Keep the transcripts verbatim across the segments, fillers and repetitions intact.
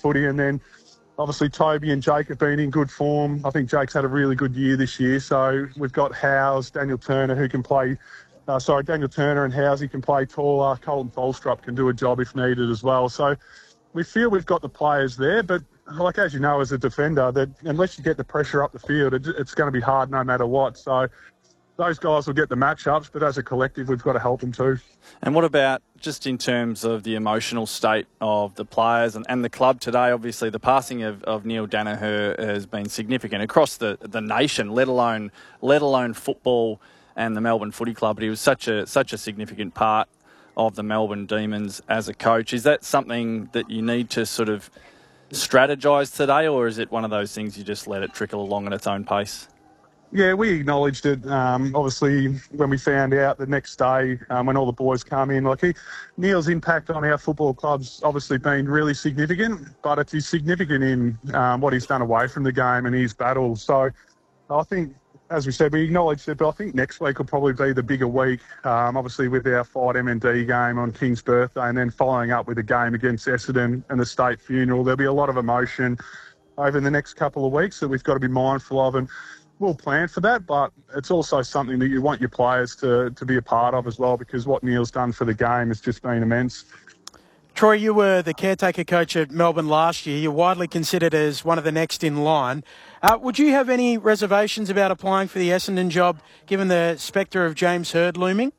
footy. And then obviously Toby and Jake have been in good form. I think Jake's had a really good year this year. So we've got Howes, Daniel Turner, who can play, uh, sorry, Daniel Turner and Howes, he can play taller. Colton Tholstrup can do a job if needed as well. So we feel we've got the players there, but like, as you know, as a defender, that unless you get the pressure up the field, it, it's going to be hard no matter what. So those guys will get the matchups, but as a collective, we've got to help them too. And what about just in terms of the emotional state of the players and, and the club today? Obviously, the passing of, of Neil Daniher has been significant across the, the nation, let alone let alone football and the Melbourne Footy Club. But he was such a such a significant part of the Melbourne Demons as a coach. Is that something that you need to sort of strategise today, or is it one of those things you just let it trickle along at its own pace? Yeah, we acknowledged it, um, obviously, when we found out the next day, um, when all the boys come in. Like he, Neil's impact on our football club's obviously been really significant, but it's significant in um, what he's done away from the game and his battles. So I think, as we said, we acknowledged it, but I think next week will probably be the bigger week, um, obviously with our Fight M N D game on King's birthday and then following up with a game against Essendon and the state funeral. There'll be a lot of emotion over the next couple of weeks that we've got to be mindful of, and we'll plan for that, but it's also something that you want your players to, to be a part of as well, because what Neil's done for the game has just been immense. Troy, you were the caretaker coach at Melbourne last year. You're widely considered as one of the next in line. Uh, would you have any reservations about applying for the Essendon job, given the spectre of James Hird looming?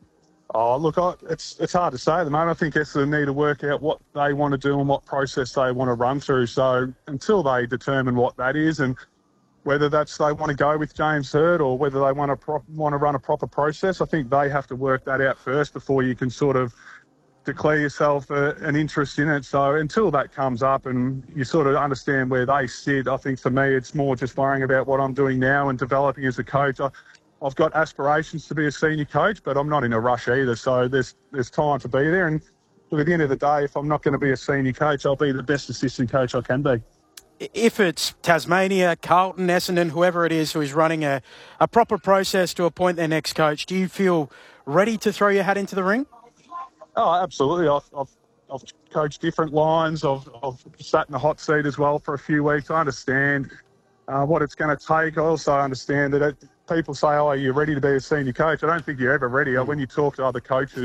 Oh, look, I, it's it's hard to say at the moment. I think Essendon need to work out what they want to do and what process they want to run through. So until they determine what that is, and whether that's they want to go with James Hird or whether they want to pro- want to run a proper process, I think they have to work that out first before you can sort of declare yourself a, an interest in it. So until that comes up and you sort of understand where they sit, I think for me it's more just worrying about what I'm doing now and developing as a coach. I, I've got aspirations to be a senior coach, but I'm not in a rush either. So there's there's time to be there. And look, at the end of the day, if I'm not going to be a senior coach, I'll be the best assistant coach I can be. If it's Tasmania, Carlton, Essendon, whoever it is who is running a, a proper process to appoint their next coach, do you feel ready to throw your hat into the ring? Oh, absolutely. I've, I've, I've coached different lines. I've, I've sat in the hot seat as well for a few weeks. I understand uh, what it's going to take. I also understand that it, people say, oh, are you ready to be a senior coach? I don't think you're ever ready. When you talk to other coaches,